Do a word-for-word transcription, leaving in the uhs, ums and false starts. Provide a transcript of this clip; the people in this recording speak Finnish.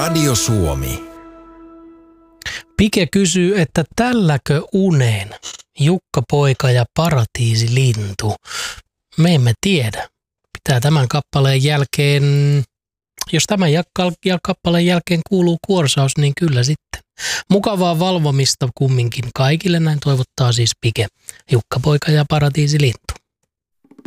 Radio Suomi. Pike kysyy, että tälläkö uneen Jukka Poika ja Paratiisilintu? Me emme tiedä. Pitää tämän kappaleen jälkeen, jos tämän kappaleen jälkeen kuuluu kuorsaus, niin kyllä sitten. Mukavaa valvomista kumminkin kaikille, näin toivottaa siis Pike, Jukka Poika ja Paratiisilintu.